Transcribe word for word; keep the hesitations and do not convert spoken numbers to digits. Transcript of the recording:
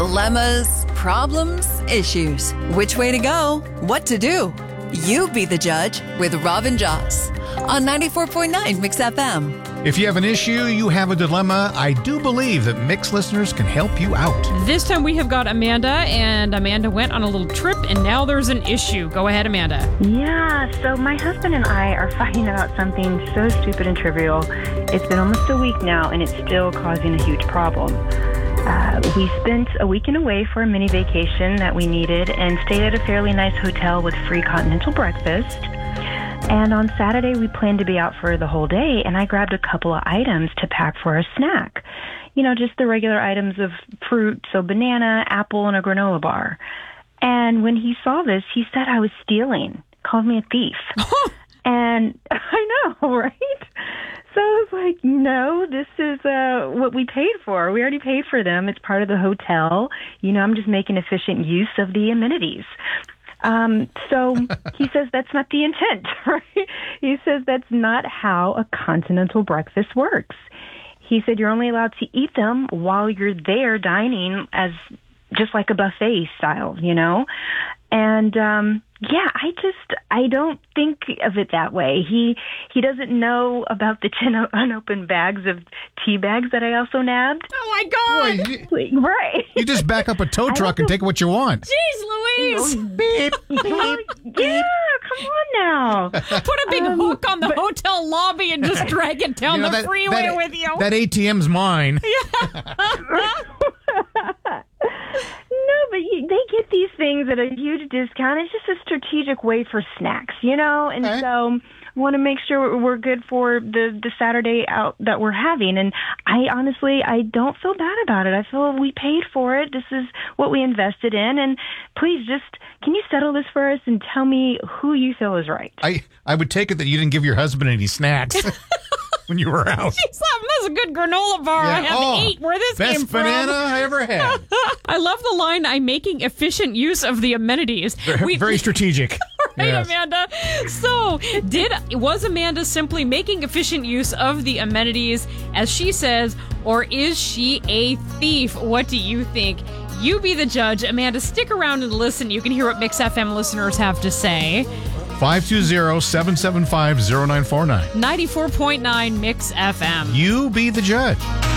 Dilemmas, problems, issues. Which way to go? What to do? You be the judge with Robin Joss on ninety-four point nine Mix F M. If you have an issue, you have a dilemma, I do believe that Mix listeners can help you out. This time we have got Amanda, and Amanda went on a little trip, and now there's an issue. Go ahead, Amanda. Yeah, so my husband and I are fighting about something so stupid and trivial. It's been almost a week now, and it's still causing a huge problem. Uh, we spent a weekend away for a mini vacation that we needed and stayed at a fairly nice hotel with free continental breakfast. And on Saturday, we planned to be out for the whole day, and I grabbed a couple of items to pack for a snack. You know, just the regular items of fruit, so banana, apple, and a granola bar. And when he saw this, he said I was stealing, called me a thief. And I know, right? So I was like, no, this is uh, what we paid for. We already paid for them. It's part of the hotel. You know, I'm just making efficient use of the amenities. Um, so he says that's not the intent, right? He says that's not how a continental breakfast works. He said you're only allowed to eat them while you're there dining as just like a buffet style, you know? And, um, yeah, I just, I don't think of it that way. He, he doesn't know about the ten unopened bags of tea bags that I also nabbed. Oh, my God. Boy, you, right. you just back up a tow truck and take what you want. Jeez Louise. Beep, beep, Yeah, come on now. Put a big um, hook on the but, hotel lobby and just drag it down you know, the that, freeway that, with you. That A T M's mine. No, but you, they get these things at a huge discount. It's just a strategic way for snacks, you know? And okay. so I want to make sure we're good for the, the Saturday out that we're having. And I honestly, I don't feel bad about it. I feel we paid for it. This is what we invested in. And please just, can you settle this for us and tell me who you feel is right? I, I would take it that you didn't give your husband any snacks. When you were out. Jeez, that was a good granola bar. Yeah. I had oh, to eat where this best came from. banana I ever had. I love the line, I'm making efficient use of the amenities. Very, we, very strategic. Right, yes. Amanda? So, did was Amanda simply making efficient use of the amenities, as she says, or is she a thief? What do you think? You be the judge. Amanda, stick around and listen. You can hear what Mix F M listeners have to say. five two zero, seven seven five, zero nine four nine. ninety-four point nine Mix F M. You be the judge.